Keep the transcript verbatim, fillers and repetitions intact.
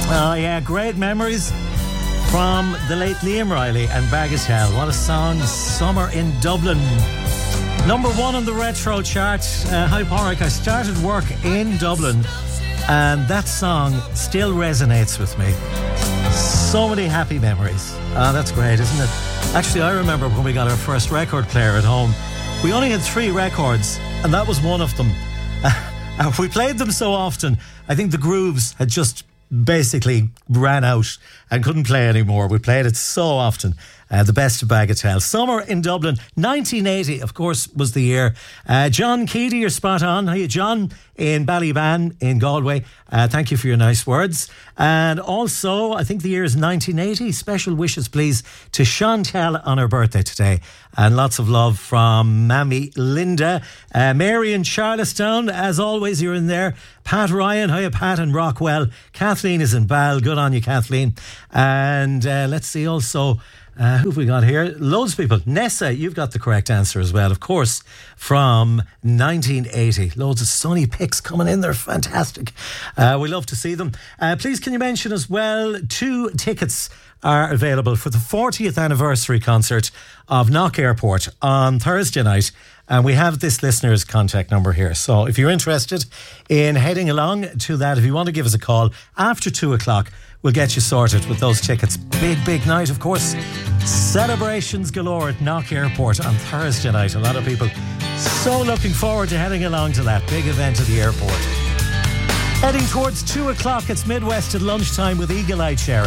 Oh, yeah, great memories from the late Liam Riley and Bagatelle. What a song, Summer in Dublin. Number one on the retro chart. Uh, Hi, Porrick. I started work in Dublin and that song still resonates with me. So many happy memories. Ah, that's great, isn't it? Actually, I remember when we got our first record player at home. We only had three records and that was one of them. Uh, we played them so often, I think the grooves had just basically ran out and couldn't play anymore. We played it so often. Uh, the best of Bagatelle. Summer in Dublin, nineteen eighty, of course, was the year. Uh, John Keady, you're spot on. Hiya, John, in Ballyban in Galway. Uh, thank you for your nice words. And also, I think the year is nineteen eighty. Special wishes, please, to Chantal on her birthday today. And lots of love from Mammy Linda. Uh, Mary in Charlestown, as always, you're in there. Pat Ryan, hiya, Pat in Rockwell. Kathleen is in Bal. Good on you, Kathleen. And uh, let's see also... Uh, who have we got here? Loads of people. Nessa, you've got the correct answer as well, of course, from nineteen eighty. Loads of sunny pics coming in. They're fantastic. Uh, we love to see them. Uh, please, can you mention as well, two tickets are available for the fortieth anniversary concert of Knock Airport on Thursday night. And we have this listener's contact number here. So if you're interested in heading along to that, if you want to give us a call after two o'clock, we'll get you sorted with those tickets. Big, big night, of course. Celebrations galore at Knock Airport on Thursday night. A lot of people so looking forward to heading along to that big event at the airport. Heading towards two o'clock, it's Midwest at lunchtime with Eagle Eye Cherry.